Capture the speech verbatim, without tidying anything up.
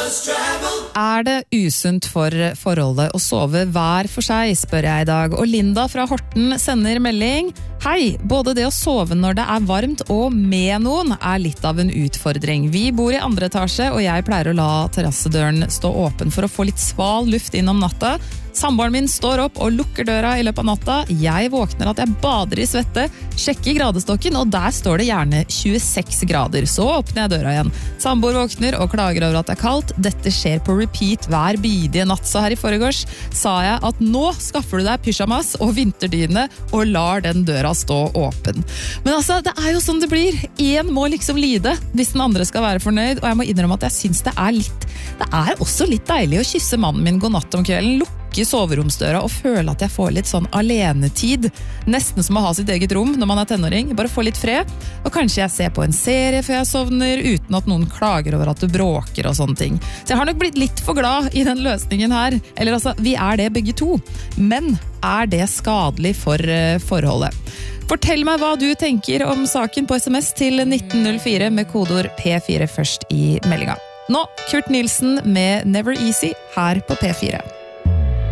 Er det usunt for forholdet å sove hver for seg, spør jeg i dag. Og Linda fra Horten sender melding. Hei, både det å sove når det er varmt og med noen er litt av en utfordring. Vi bor i andre etasje, og jeg pleier å la terrassedøren stå åpen for å få litt sval luft inn om natta. Samboeren min står opp og lukker døra i løpet av natta. Jeg våkner at jeg bader i svette, sjekker gradestokken, og der står det gjerne tjueseks grader. Så åpner jeg døra igjen. Samboer våkner og klager over at det er kaldt. Dette skjer på repeat hver bidige natt. Så her i forgårs sa jeg at nå skaffer du deg pyjamas og vinterdyne og lar den døra stå åpen. Men altså, det er jo sånn det blir. En må liksom lide hvis den andre skal være fornøyd, og jeg må innrømme at jeg synes det er litt Det er også litt deilig å kysse mannen min god natt om kvelden, lukke soveromsdøra og føle at jeg får litt sånn alenetid. Nesten som å ha sitt eget rom når man er tenåring. Bare få litt fred. Og kanskje jeg ser på en serie før jeg sovner, uten at noen klager over at du bråker og sånne ting. Så jeg har nok blitt litt for glad i den løsningen her. Eller altså, vi er det begge to. Men er det skadelig for uh, forholdet? Fortell meg hva du tenker om saken på sms til nitten null fire med kodeord P fire først i meldinga. Nå, Kurt Nilsen med Never Easy her på P fire.